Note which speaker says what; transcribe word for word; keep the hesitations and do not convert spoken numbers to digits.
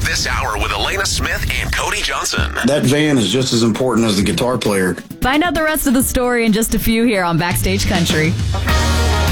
Speaker 1: this hour with Elena Smith and Cody Johnson.
Speaker 2: That van is just as important as the guitar player.
Speaker 3: Find out the rest of the story in just a few here on Backstage Country.